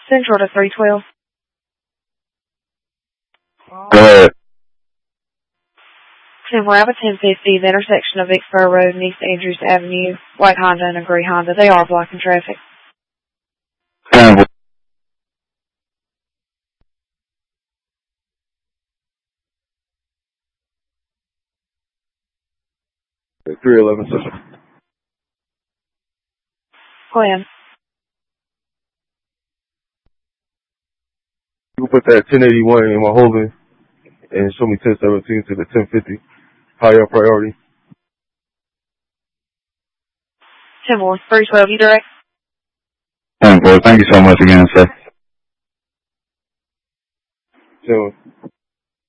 Central to 312. Go ahead. 10 Rabbit 1050, the intersection of Vicksburg Road and East Andrews Avenue, white Honda and a gray Honda. They are blocking traffic. 10. 311 Central. Go ahead. You can put that 1081 in my holding and show me 1017 to the 1050. Higher priority. 10 more, 312, you direct. 10-4. Thank you so much again, sir. 10.